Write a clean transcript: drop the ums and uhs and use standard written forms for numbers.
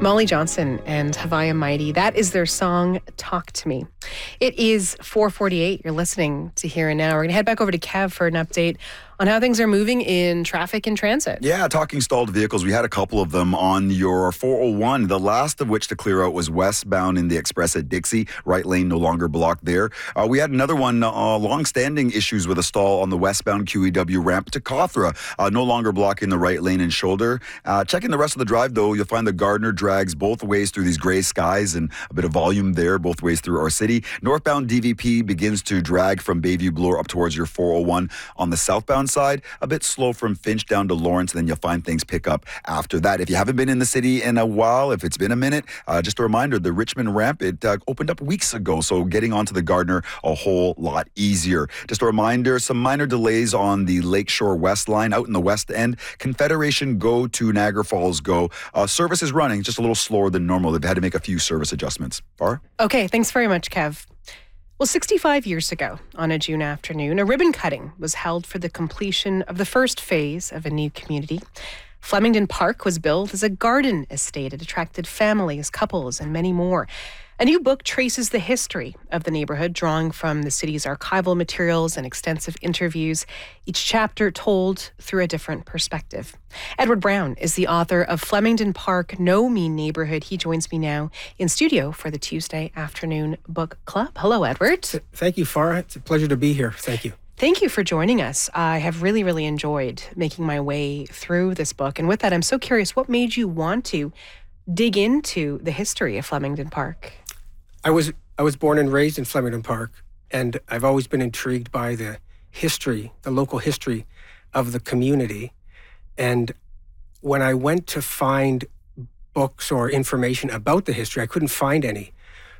Molly Johnson and Havaya Mighty. That is their song, Talk to Me. It is 4:48. You're listening to Here and Now. We're going to head back over to Kev for an update on how things are moving in traffic and transit. Yeah, talking stalled vehicles, we had a couple of them on your 401, the last of which to clear out was westbound in the Express at Dixie. Right lane no longer blocked there. We had another one, long-standing issues with a stall on the westbound QEW ramp to Cawthra, no longer blocking the right lane and shoulder. Checking the rest of the drive, though, you'll find the Gardner drags both ways through these gray skies and a bit of volume there both ways through our city. Northbound DVP begins to drag from Bayview Bloor up towards your 401 on the southbound side. A bit slow from Finch down to Lawrence, and then you'll find things pick up after that. If you haven't been in the city in a while, if it's been a minute, just a reminder, the Richmond ramp, it opened up weeks ago, so getting onto the Gardner a whole lot easier. Just a reminder, some minor delays on the Lakeshore West line out in the west end. Confederation Go to Niagara Falls Go. Service is running just a little slower than normal. They've had to make a few service adjustments. Farah? Okay, thanks very much, Kev. Well, 65 years ago, on a June afternoon, a ribbon cutting was held for the completion of the first phase of a new community. Flemington Park was built as a garden estate. It attracted families, couples, and many more. A new book traces the history of the neighborhood, drawing from the city's archival materials and extensive interviews, each chapter told through a different perspective. Edward Brown is the author of Flemington Park, No Mean Neighborhood. He joins me now in studio for the Tuesday afternoon book club. Hello, Edward. Thank you, Farah. It's a pleasure to be here. Thank you. Thank you for joining us. I have really enjoyed making my way through this book. And with that, I'm so curious, what made you want to dig into the history of Flemington Park? I was born and raised in Flemington Park, and I've always been intrigued by the history, the local history of the community. And when I went to find books or information about the history, I couldn't find any.